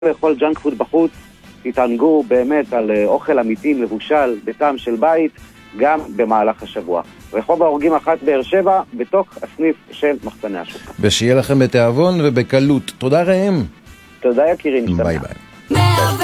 לאכול ג'אנק פוד בחוץ, תתענגו באמת על אוכל אמיתי מבושל בטעם של בית גם במהלך השבוע. רחוב ההורגים 1 באר שבע, בתוך הסניף של מחסני השוק. ושיהיה לכם בתיאבון ובקלות. תודה ראם. תודה יקירים. ביי ביי.